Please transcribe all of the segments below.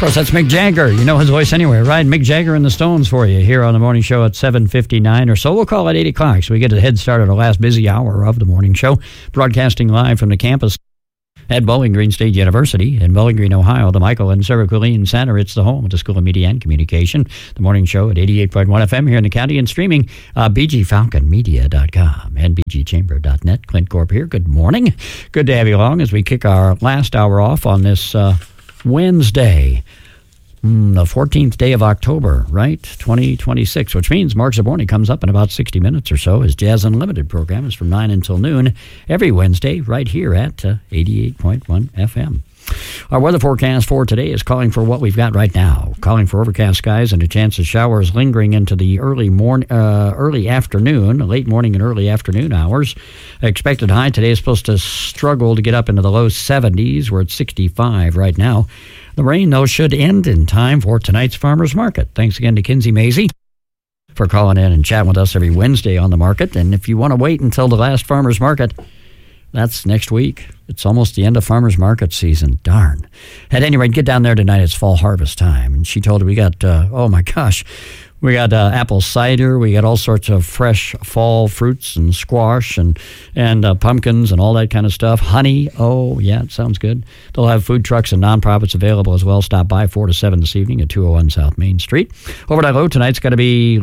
course, that's Mick Jagger. You know his voice anywhere, right? Mick Jagger and the Stones for you here on the morning show at 7:59 or so. We'll call it 8 o'clock, so we get a head start at our last busy hour of the morning show. Broadcasting live from the campus at Bowling Green State University in Bowling Green, Ohio, the Michael and Sarah Colleen Center. It's the home of the School of Media and Communication. The morning show at 88.1 FM here in the county and streaming bgfalconmedia.com and bgchamber.net. Clint Corp here. Good morning. Good to have you along as we kick our last hour off on this Wednesday, the 14th day of October, right? 2026, which means Mark Zaborni comes up in about 60 minutes or so. His Jazz Unlimited program is from 9 until noon every Wednesday right here at 88.1 FM. Our weather forecast for today is calling for what we've got right now, calling for overcast skies and a chance of showers lingering into the early afternoon, late morning and early afternoon hours. Expected high today is supposed to struggle to get up into the low 70s. We're at 65 right now. The rain, though, should end in time for tonight's farmers market. Thanks again to Kinsey Mazie for calling in and chatting with us every Wednesday on the market. And if you want to wait until the last farmers market, that's next week. It's almost the end of farmers market season. Darn. At any rate, get down there tonight. It's fall harvest time. And she told her we got, oh my gosh, we got apple cider. We got all sorts of fresh fall fruits and squash and pumpkins and all that kind of stuff. Honey. Oh, yeah, it sounds good. They'll have food trucks and nonprofits available as well. Stop by 4 to 7 this evening at 201 South Main Street. Overnight low tonight's going to be,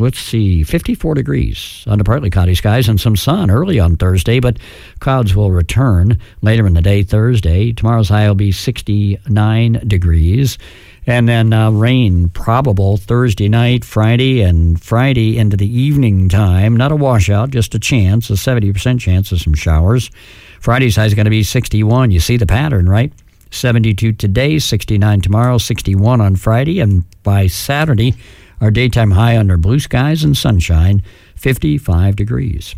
54 degrees under partly cloudy skies and some sun early on Thursday, but clouds will return later in the day Thursday. Tomorrow's high will be 69 degrees. And then rain probable Thursday night, Friday, and Friday into the evening time. Not a washout, just a chance, a 70% chance of some showers. Friday's high is going to be 61. You see the pattern, right? 72 today, 69 tomorrow, 61 on Friday. And by Saturday, our daytime high under blue skies and sunshine, 55 degrees.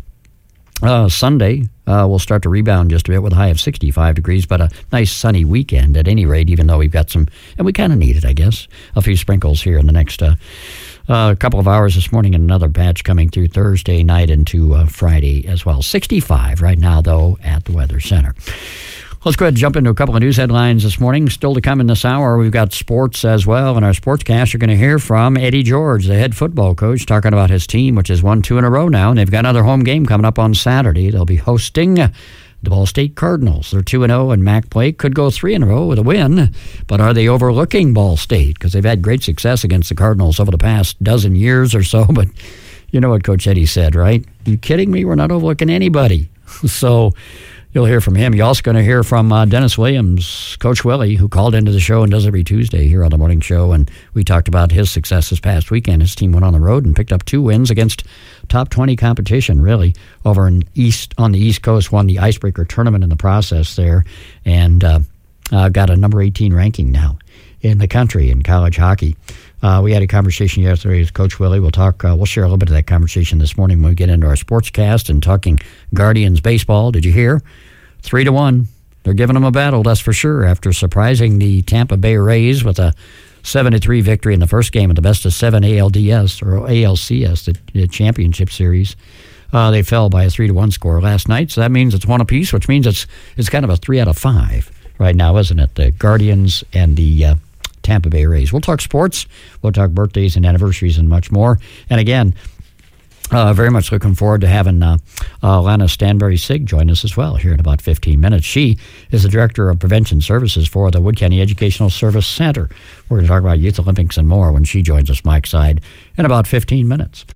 Sunday, we'll start to rebound just a bit with a high of 65 degrees, but a nice sunny weekend at any rate, even though we've got some, and we kind of need it, I guess, a few sprinkles here in the next couple of hours this morning, and another batch coming through Thursday night into Friday as well. 65 right now, though, at the Weather Center. Let's go ahead and jump into a couple of news headlines this morning. Still to come in this hour, we've got sports as well. In our sportscast, you're going to hear from Eddie George, the head football coach, talking about his team, which has won 2 in a row now. And they've got another home game coming up on Saturday. They'll be hosting the Ball State Cardinals. They're 2-0, and Mac Blake could go 3 in a row with a win. But are they overlooking Ball State? Because they've had great success against the Cardinals over the past dozen years or so. But you know what Coach Eddie said, right? You kidding me? We're not overlooking anybody. So you'll hear from him. You're also going to hear from Dennis Williams, Coach Willie, who called into the show and does every Tuesday here on the morning show. And we talked about his success this past weekend. His team went on the road and picked up 2 wins against top 20 competition, really, over on the East Coast, won the Icebreaker tournament in the process there, and got a number 18 ranking now in the country in college hockey. We had a conversation yesterday with Coach Willie. We'll share a little bit of that conversation this morning when we get into our sportscast and talking Guardians baseball. Did you hear? 3-1. They're giving them a battle, that's for sure, after surprising the Tampa Bay Rays with a 7-3 victory in the first game of the best of 7 ALDS or ALCS, the championship series. They fell by a 3-1 score last night, so that means it's 1 apiece, which means it's kind of a 3 out of 5 right now, isn't it? The Guardians and the Tampa Bay Rays. We'll talk sports. We'll talk birthdays and anniversaries and much more. And again, very much looking forward to having Lana Stanberry-Sig join us as well here in about 15 minutes. She is the Director of Prevention Services for the Wood County Educational Service Center. We're going to talk about Youth Olympics and more when she joins us, Mike's side, in about 15 minutes.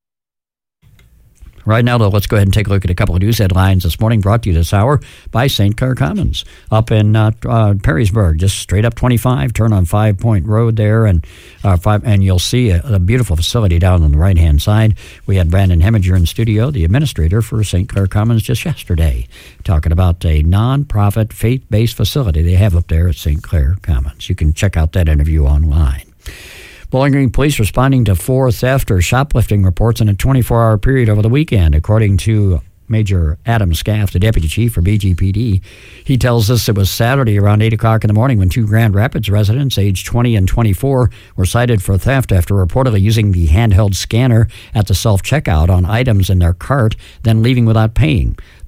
Right now, though, let's go ahead and take a look at a couple of news headlines this morning, brought to you this hour by St. Clair Commons up in Perrysburg, just straight up 25, turn on 5 Point Road there, and you'll see a beautiful facility down on the right-hand side. We had Brandon Heminger in studio, the administrator for St. Clair Commons, just yesterday, talking about a non-profit, faith-based facility they have up there at St. Clair Commons. You can check out that interview online. Bowling Green Police responding to 4 theft or shoplifting reports in a 24-hour period over the weekend, according to Major Adam Scaff, the deputy chief for BGPD. He tells us it was Saturday around 8 o'clock in the morning when 2 Grand Rapids residents, aged 20 and 24, were cited for theft after reportedly using the handheld scanner at the self-checkout on items in their cart, then leaving without paying.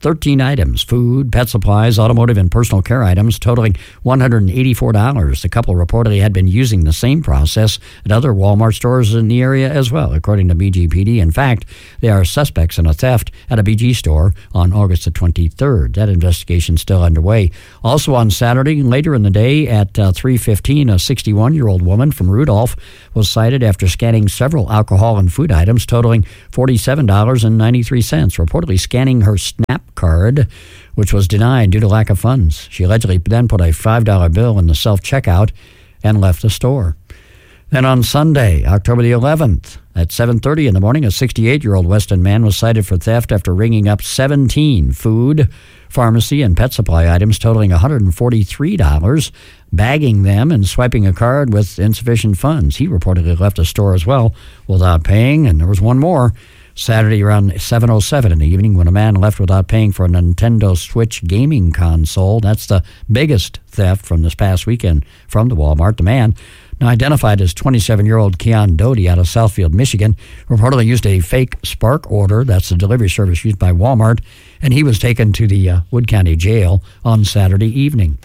13 items, food, pet supplies, automotive, and personal care items totaling $184. The couple reportedly had been using the same process at other Walmart stores in the area as well, according to BGPD. In fact, they are suspects in a theft at a BG store on August the 23rd. That investigation is still underway. Also on Saturday, later in the day at 3:15, a 61-year-old woman from Rudolph was cited after scanning several alcohol and food items totaling $47.93, reportedly scanning her SNAP card, which was denied due to lack of funds. She allegedly then put a $5 bill in the self-checkout and left the store. Then on Sunday, October the 11th, at 7:30 in the morning, a 68-year-old Weston man was cited for theft after ringing up 17 food, pharmacy, and pet supply items totaling $143, bagging them and swiping a card with insufficient funds. He reportedly left the store as well without paying, and there was one more. Saturday around 7:07 in the evening when a man left without paying for a Nintendo Switch gaming console. That's the biggest theft from this past weekend from the Walmart. The man, now identified as 27-year-old Keon Doty out of Southfield, Michigan, reportedly used a fake Spark order. That's the delivery service used by Walmart, and he was taken to the Wood County Jail on Saturday evening.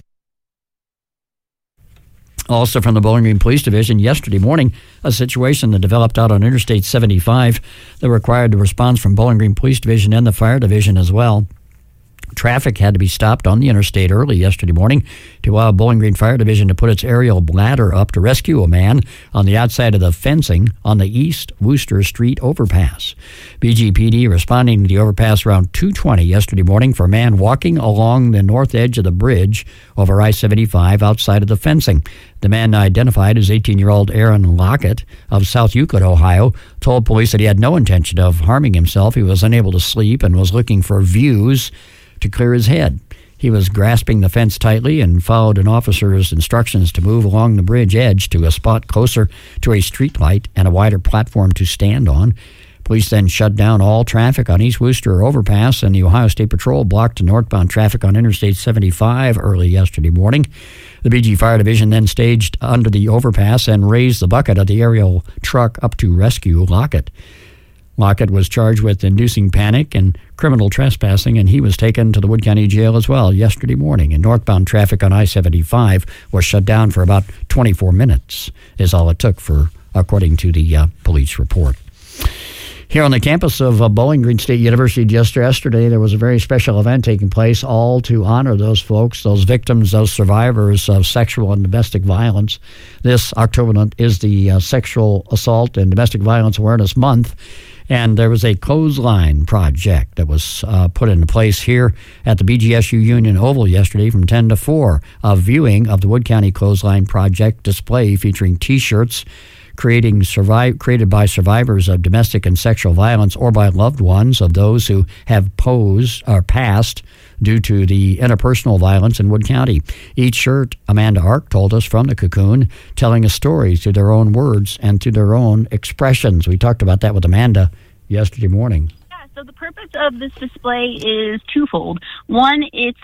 Also from the Bowling Green Police Division, yesterday morning, a situation that developed out on Interstate 75 that required the response from Bowling Green Police Division and the Fire Division as well. Traffic had to be stopped on the interstate early yesterday morning to allow Bowling Green Fire Division to put its aerial ladder up to rescue a man on the outside of the fencing on the East Wooster Street overpass. BGPD responding to the overpass around 2:20 yesterday morning for a man walking along the north edge of the bridge over I-75 outside of the fencing. The man identified as 18-year-old Aaron Lockett of South Euclid, Ohio, told police that he had no intention of harming himself. He was unable to sleep and was looking for views to clear his head. He was grasping the fence tightly and followed an officer's instructions to move along the bridge edge to a spot closer to a street light and a wider platform to stand on. Police then shut down all traffic on East Wooster Overpass, and the Ohio State Patrol blocked northbound traffic on Interstate 75 early yesterday morning. The BG Fire Division then staged under the overpass and raised the bucket of the aerial truck up to rescue Lockett. Lockett was charged with inducing panic and criminal trespassing, and he was taken to the Wood County Jail as well yesterday morning. And northbound traffic on I-75 was shut down for about 24 minutes, is all it took, according to the police report. Here on the campus of Bowling Green State University just yesterday, there was a very special event taking place, all to honor those folks, those victims, those survivors of sexual and domestic violence. This October is the Sexual Assault and Domestic Violence Awareness Month, and there was a clothesline project that was put into place here at the BGSU Union Oval yesterday from 10 to 4, a viewing of the Wood County Clothesline Project display featuring T-shirts created by survivors of domestic and sexual violence or by loved ones of those who have passed due to the interpersonal violence in Wood County. Each shirt, Amanda Ark told us from the Cocoon, telling a story through their own words and through their own expressions. We talked about that with Amanda yesterday morning. Yeah, so the purpose of this display is twofold. One, it's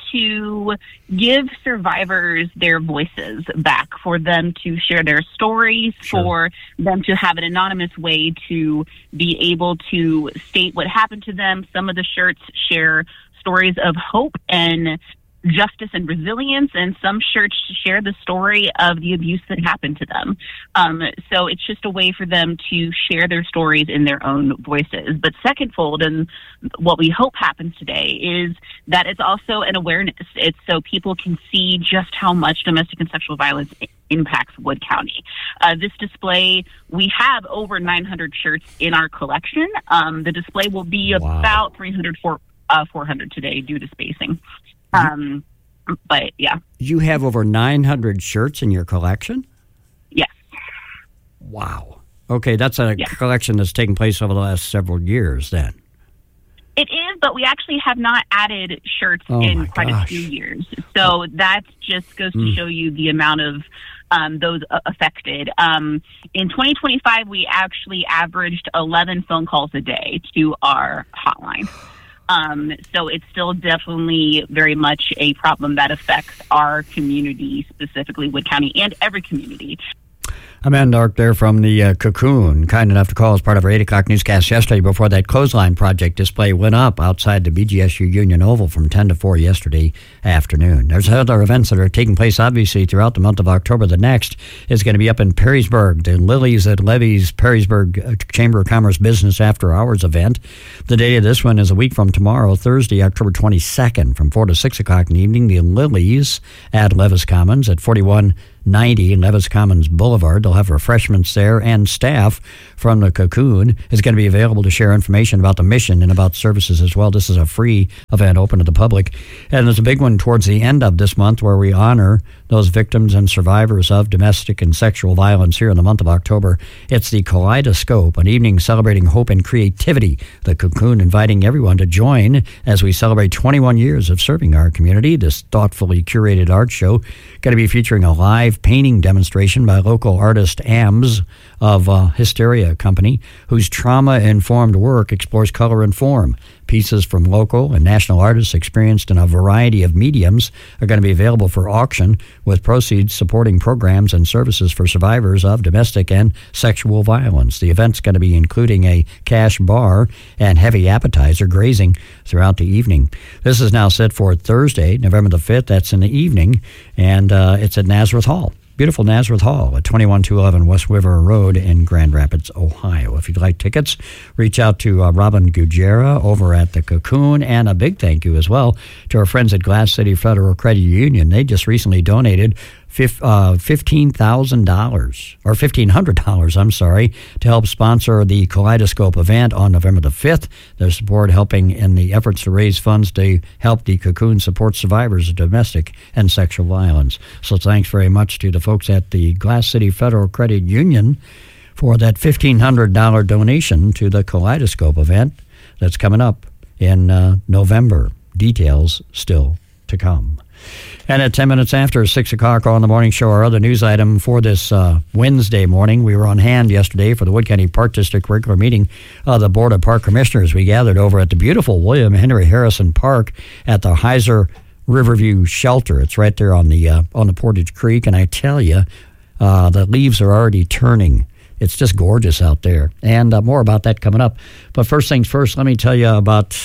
to give survivors their voices back, for them to share their stories, sure, for them to have an anonymous way to be able to state what happened to them. Some of the shirts share stories of hope and justice and resilience, and some shirts share the story of the abuse that happened to them. So it's just a way for them to share their stories in their own voices. But secondfold, and what we hope happens today, is that it's also an awareness. It's so people can see just how much domestic and sexual violence impacts Wood County. This display, we have over 900 shirts in our collection. The display will be about 400 today due to spacing. But yeah. You have over 900 shirts in your collection? Yes. Wow. Okay, that's a collection that's taken place over the last several years then. It is, but we actually have not added shirts in quite a few years. So that just goes to show you the amount of those affected. In 2025, we actually averaged 11 phone calls a day to our hotline. So it's still definitely very much a problem that affects our community, specifically Wood County, and every community. Amanda Ark there from the Cocoon, kind enough to call as part of our 8 o'clock newscast yesterday before that clothesline project display went up outside the BGSU Union Oval from 10 to 4 yesterday afternoon. There's other events that are taking place, obviously, throughout the month of October. The next is going to be up in Perrysburg, the Lilies at Levy's Perrysburg Chamber of Commerce Business After Hours event. The date of this one is a week from tomorrow, Thursday, October 22nd, from 4 to 6 o'clock in the evening. The Lilies at Levis Commons at 4190 Levis Commons Boulevard. They'll have refreshments there, and staff from the Cocoon is going to be available to share information about the mission and about services as well. This is a free event open to the public. And there's a big one towards the end of this month where we honor those victims and survivors of domestic and sexual violence here in the month of October. It's the Kaleidoscope, an evening celebrating hope and creativity. The Cocoon inviting everyone to join as we celebrate 21 years of serving our community. This thoughtfully curated art show going to be featuring a live painting demonstration by local artist AMS of Hysteria Company, whose trauma-informed work explores color and form. Pieces from local and national artists experienced in a variety of mediums are going to be available for auction, with proceeds supporting programs and services for survivors of domestic and sexual violence. The event's going to be including a cash bar and heavy appetizer grazing throughout the evening. This is now set for Thursday, November the 5th. That's in the evening, and it's at Nazareth Hall. Beautiful Nazareth Hall at 21211 West River Road in Grand Rapids, Ohio. If you'd like tickets, reach out to Robin Gugera over at the Cocoon. And a big thank you as well to our friends at Glass City Federal Credit Union. They just recently donated $1,500, or $1,500, to help sponsor the Kaleidoscope event on November the 5th. Their support helping in the efforts to raise funds to help the Cocoon support survivors of domestic and sexual violence. So thanks very much to the folks at the Glass City Federal Credit Union for that $1,500 donation to the Kaleidoscope event that's coming up in November. Details still to come. And at 10 minutes after 6 o'clock on the morning show, our other news item for this Wednesday morning, we were on hand yesterday for the Wood County Park District regular meeting of the Board of Park Commissioners. We gathered over at the beautiful William Henry Harrison Park at the Heiser Riverview Shelter. It's right there on the Portage Creek, and I tell you, the leaves are already turning. It's just gorgeous out there, and more about that coming up. But first things first, let me tell you about,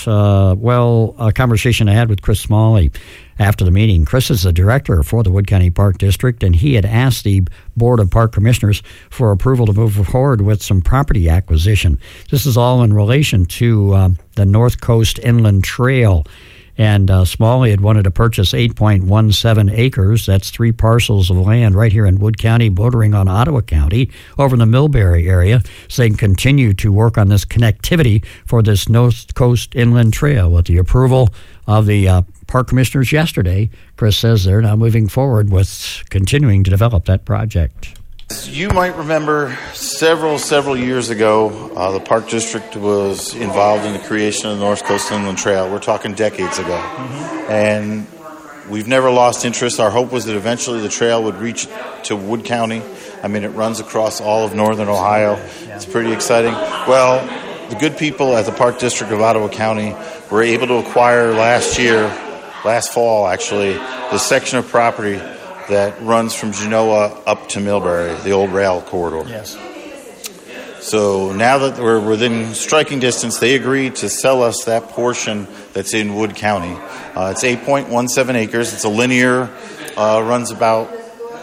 a conversation I had with Chris Smalley after the meeting. Chris is the director for the Wood County Park District, and he had asked the Board of Park Commissioners for approval to move forward with some property acquisition. This is all in relation to the North Coast Inland Trail. And Smalley had wanted to purchase 8.17 acres. That's 3 parcels of land right here in Wood County, bordering on Ottawa County, over in the Millbury area, so they can continue to work on this connectivity for this North Coast Inland Trail. With the approval of the Park Commissioners yesterday, Chris says they're now moving forward with continuing to develop that project. You might remember several years ago, the Park District was involved in the creation of the North Coast Inland Trail. We're talking decades ago. Mm-hmm. And we've never lost interest. Our hope was that eventually the trail would reach to Wood County. I mean, it runs across all of northern Ohio. Yeah. It's pretty exciting. Well, the good people at the Park District of Ottawa County were able to acquire last fall, the section of property that runs from Genoa up to Millbury, the old rail corridor. Yes. So now that we're within striking distance, they agreed to sell us that portion that's in Wood County. It's 8.17 acres. It's a linear, runs about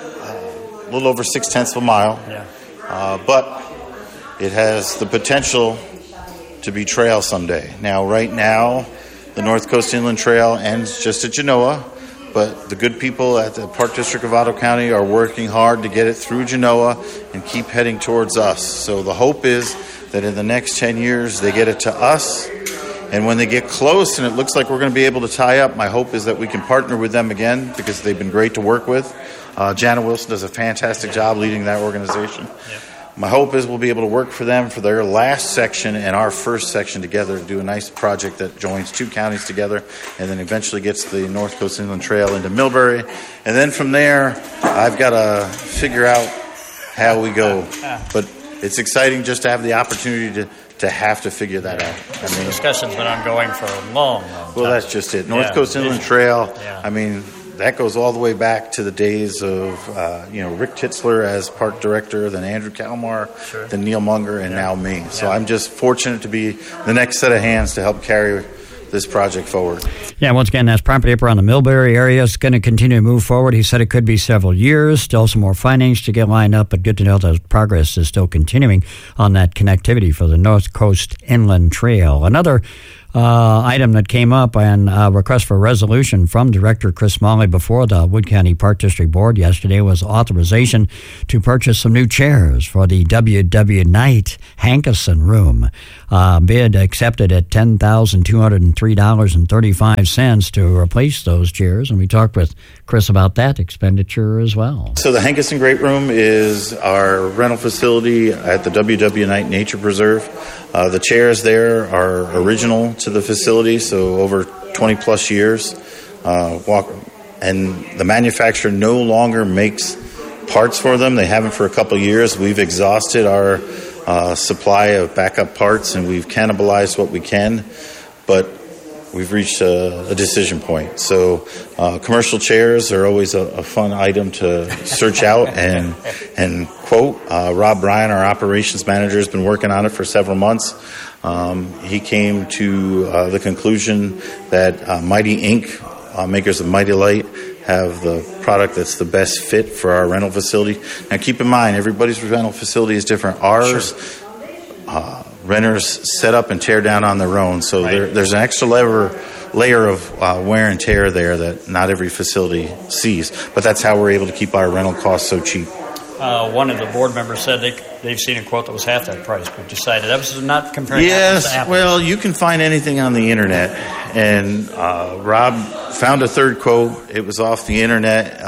a little over 0.6 of a mile. Yeah. But it has the potential to be trail someday. Now, right now, the North Coast Inland Trail ends just at Genoa. But the good people at the Park District of Ottawa County are working hard to get it through Genoa and keep heading towards us. So the hope is that in the next 10 years, they get it to us. And when they get close and it looks like we're going to be able to tie up, my hope is that we can partner with them again because they've been great to work with. Jana Wilson does a fantastic job leading that organization. Yep. My hope is we'll be able to work for them for their last section and our first section together to do a nice project that joins 2 counties together and then eventually gets the North Coast Inland Trail into Millbury. And then from there, I've got to figure out how we go. But it's exciting just to have the opportunity to have to figure that out. I mean, the discussion's been ongoing for a long time. Well, that's just it. North Coast Inland Trail, I mean, that goes all the way back to the days of, Rick Titzler as park director, then Andrew Kalmar, then Neil Munger, and now me. So I'm just fortunate to be the next set of hands to help carry this project forward. Yeah, once again, that's property up around the Millbury area. It's going to continue to move forward. He said it could be several years, still some more findings to get lined up, but good to know that progress is still continuing on that connectivity for the North Coast Inland Trail. Another item that came up and request for resolution from Director Chris Smalley before the Wood County Park District Board yesterday was authorization to purchase some new chairs for the W.W. Knight Hankeson Room. Bid accepted at $10,203.35 to replace those chairs, and we talked with Chris about that expenditure as well. So the Hankeson Great Room is our rental facility at the W.W. Knight Nature Preserve. The chairs there are original to the facility, so over 20 plus years. And the manufacturer no longer makes parts for them. They haven't for a couple years. We've exhausted our supply of backup parts, and we've cannibalized what we can, but we've reached a decision point. So commercial chairs are always a fun item to search out and quote. Rob Bryan, our operations manager, has been working on it for several months. He came to the conclusion that Mighty Inc., makers of Mighty Light, have the product that's the best fit for our rental facility. Now keep in mind, everybody's rental facility is different. Ours, renters set up and tear down on their own, so there's an extra layer of wear and tear there that not every facility sees, but that's how we're able to keep our rental costs so cheap. One of the board members said they've seen a quote that was half that price, but decided that was not comparing apples to apples. Well, you can find anything on the internet, and Rob found a third quote. It was off the internet.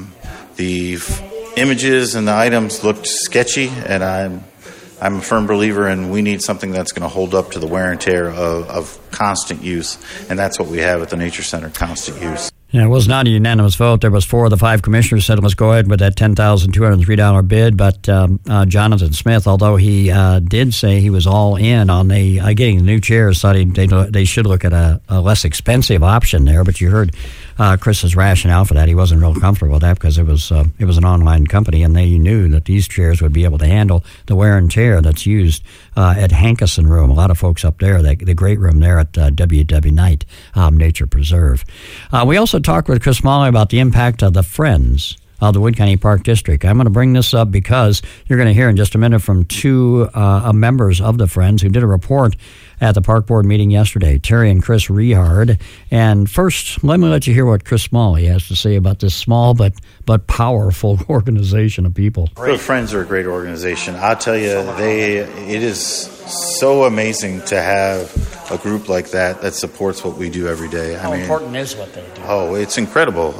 The images and the items looked sketchy, and I'm a firm believer in we need something that's going to hold up to the wear and tear of constant use, and that's what we have at the Nature Center, constant use. Yeah, it was not a unanimous vote. There was 4 of the 5 commissioners said let's go ahead with that $10,203 bid, but Jonathan Smith, although he did say he was all in on getting the new chairs, thought they should look at a less expensive option there, but you heard Chris's rationale for that. He wasn't real comfortable with that because it was an online company, and they knew that these chairs would be able to handle the wear and tear that's used at Hankeson Room. A lot of folks up there, the great room there at W.W. Knight Nature Preserve. We also talked with Chris Smalley about the impact of the Friends of the Wood County Park District. I'm going to bring this up because you're going to hear in just a minute from 2 members of the Friends who did a report at the Park Board meeting yesterday, Terry and Chris Rehard. And first, let me let you hear what Chris Smalley has to say about this small but powerful organization of people. The Friends are a great organization. I'll tell you, it is so amazing to have a group like that supports what we do every day. How important is what they do? Oh, it's incredible.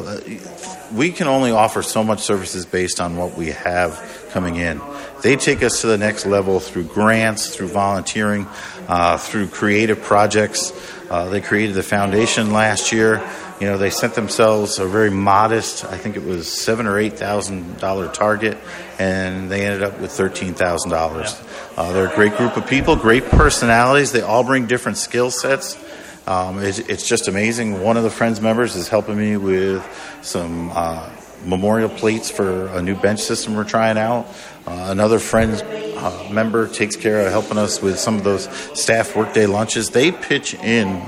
We can only offer so much services based on what we have coming in. They take us to the next level through grants, through volunteering, through creative projects. They created the foundation last year. They set themselves a very modest, I think it was $7,000 or $8,000 target, and they ended up with $13,000. They're a great group of people, great personalities. They all bring different skill sets. It's just amazing. One of the Friends members is helping me with some memorial plates for a new bench system we're trying out. Another Friends member takes care of helping us with some of those staff workday lunches. They pitch in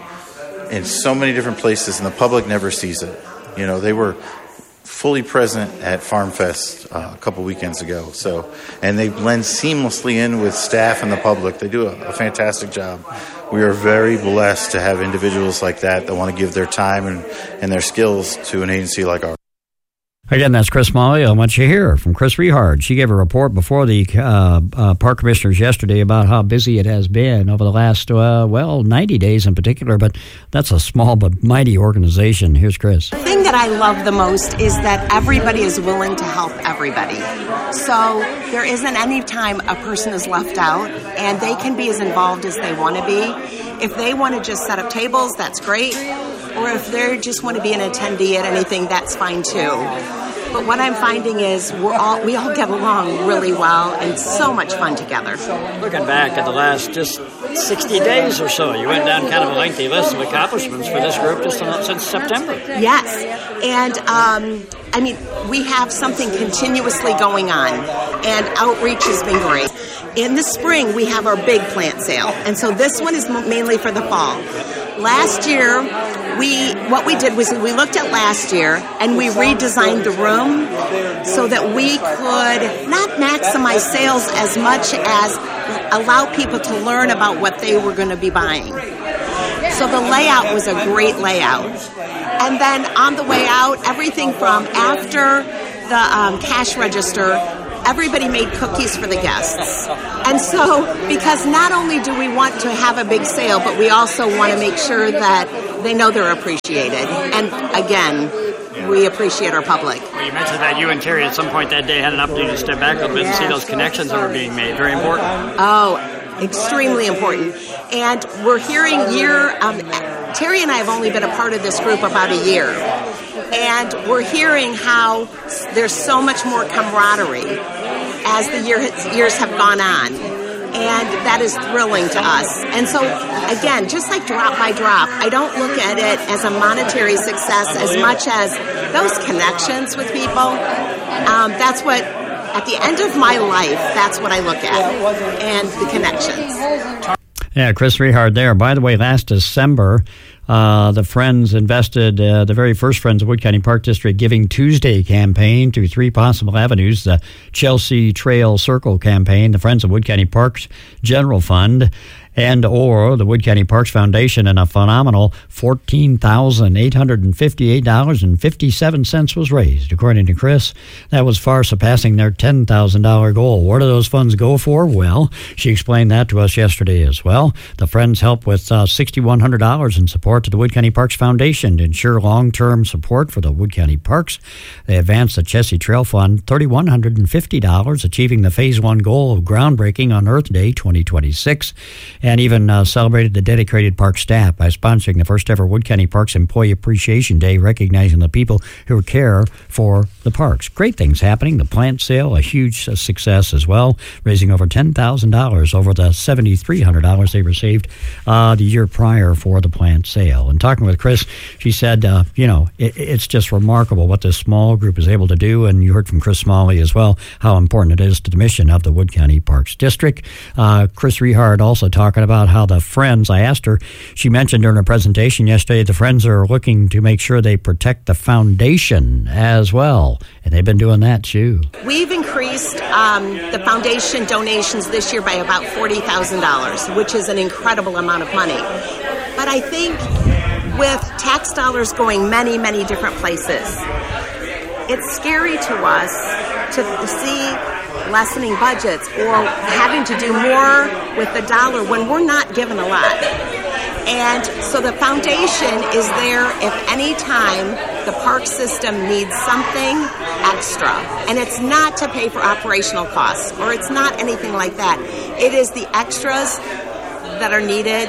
so many different places, and the public never sees it. They were fully present at Farm Fest a couple weekends ago. And they blend seamlessly in with staff and the public. They do a fantastic job. We are very blessed to have individuals like that want to give their time and their skills to an agency like ours. Again, that's Chris Smalley. I want you to hear from Chris Rehard. She gave a report before the park commissioners yesterday about how busy it has been over the last, 90 days in particular, but that's a small but mighty organization. Here's Chris. The thing that I love the most is that everybody is willing to help everybody. So there isn't any time a person is left out, and they can be as involved as they want to be. If they want to just set up tables, that's great. Or if they just want to be an attendee at anything, that's fine too. But what I'm finding is we all get along really well and so much fun together. Looking back at the last just 60 days or so. You went down kind of a lengthy list of accomplishments for this group just since September. Yes. And, we have something continuously going on, and outreach has been great. In the spring, we have our big plant sale, and so this one is mainly for the fall. Last year, what we did was we looked at last year, and we redesigned the room so that we could not maximize sales as much as allow people to learn about what they were going to be buying. So the layout was a great layout. And then on the way out, everything from after the cash register, everybody made cookies for the guests. And so, because not only do we want to have a big sale, but we also want to make sure that they know they're appreciated. And again, we appreciate our public. Well, you mentioned that you and Terry at some point that day had an opportunity to step back a little bit and see those connections that were being made. Very important. Oh, extremely important. And we're hearing Terry and I have only been a part of this group about a year. And we're hearing how there's so much more camaraderie as the years have gone on. And that is thrilling to us. And so, again, just like drop by drop, I don't look at it as a monetary success as much as those connections with people. That's what, at the end of my life, that's what I look at, and the connections. Yeah, Chris Rehard there. By the way, last December, the Friends invested, the very first Friends of Wood County Park District Giving Tuesday campaign through three possible avenues: the Chelsea Trail Circle campaign, the Friends of Wood County Parks General Fund, and or the Wood County Parks Foundation, and a phenomenal $14,858.57 was raised. According to Chris, that was far surpassing their $10,000 goal. What do those funds go for? Well, she explained that to us yesterday as well. The Friends helped with $6,100 in support to the Wood County Parks Foundation to ensure long-term support for the Wood County Parks. They advanced the Chelsea Trail Fund $3,150, achieving the Phase 1 goal of groundbreaking on Earth Day 2026. And even celebrated the dedicated park staff by sponsoring the first ever Wood County Parks Employee Appreciation Day, recognizing the people who care for the parks. Great things happening. The plant sale, a huge success as well, raising over $10,000 over the $7,300 they received the year prior for the plant sale. And talking with Chris, she said, it's just remarkable what this small group is able to do. And you heard from Chris Smalley as well how important it is to the mission of the Wood County Parks District. Chris Rehard also talking about how the Friends, I asked her, she mentioned during her presentation yesterday, the Friends are looking to make sure they protect the foundation as well. And they've been doing that too. We've increased the foundation donations this year by about $40,000, which is an incredible amount of money. But I think with tax dollars going many, many different places, it's scary to us to see lessening budgets or having to do more with the dollar when we're not given a lot. And so the foundation is there if any time the park system needs something extra. And it's not to pay for operational costs, or it's not anything like that. It is the extras that are needed.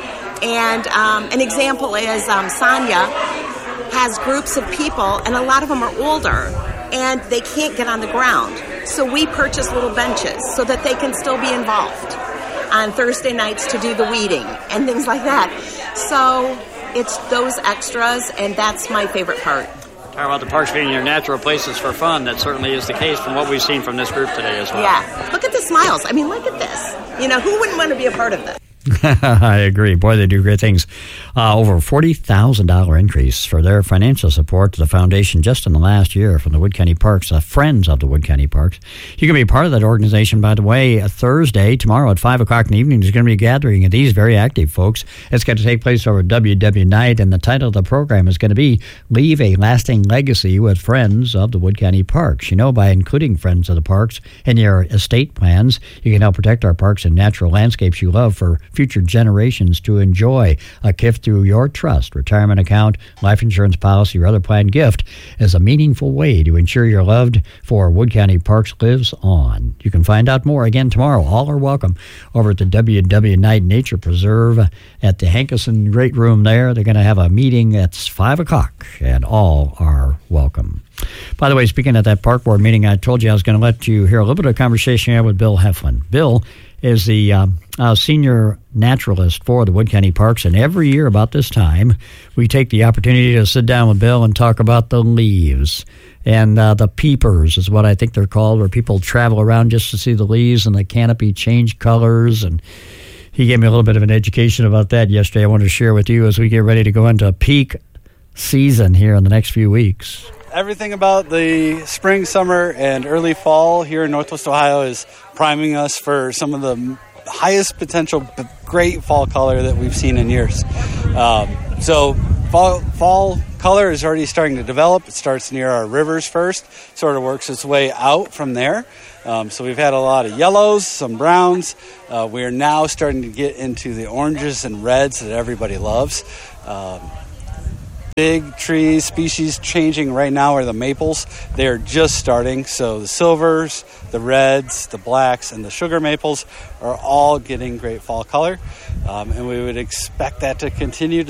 And an example is Sonia has groups of people, and a lot of them are older, and they can't get on the ground. So we purchase little benches so that they can still be involved on Thursday nights to do the weeding and things like that. So it's those extras, and that's my favorite part. Talk about the parks being your natural places for fun. That certainly is the case from what we've seen from this group today as well. Yeah. Look at the smiles. I mean, look at this. Who wouldn't want to be a part of this? I agree. Boy, they do great things. Over $40,000 increase for their financial support to the foundation just in the last year from the Wood County Parks, Friends of the Wood County Parks. You can be part of that organization, by the way, Thursday, tomorrow at 5 o'clock in the evening. There's going to be a gathering of these very active folks. It's going to take place over WW Night, and the title of the program is going to be Leave a Lasting Legacy with Friends of the Wood County Parks. By including Friends of the Parks in your estate plans, you can help protect our parks and natural landscapes you love for future generations to enjoy. A gift through your trust, retirement account, life insurance policy, or other planned gift is a meaningful way to ensure your loved for Wood County Parks lives on. You can find out more again tomorrow. All are welcome over at the WW Night Nature Preserve at the Hankerson Great Room there. They're going to have a meeting at 5 o'clock, and all are welcome. By the way, speaking at that park board meeting, I told you I was going to let you hear a little bit of conversation here with Bill Heflin. Bill is the senior naturalist for the Wood County Parks, and every year about this time, we take the opportunity to sit down with Bill and talk about the leaves. And the peepers is what I think they're called, where people travel around just to see the leaves and the canopy change colors. And he gave me a little bit of an education about that yesterday. I wanted to share with you as we get ready to go into peak season here in the next few weeks. Everything about the spring, summer, and early fall here in Northwest Ohio is priming us for some of the highest potential great fall color that we've seen in years. So fall color is already starting to develop. It starts near our rivers first, sort of works its way out from there. So we've had a lot of yellows, some browns. We are now starting to get into the oranges and reds that everybody loves. Big trees, species changing right now are the maples. They're just starting. So the silvers, the reds, the blacks, and the sugar maples are all getting great fall color. And we would expect that to continue